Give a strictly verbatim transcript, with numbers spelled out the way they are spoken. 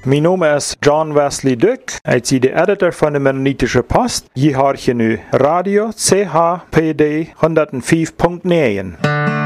Mijn naam is John Wesley Duck. Ik ben de editor van de Mennonitische Post. Je hoort je nu Radio C H P D honderdvijf punt negen.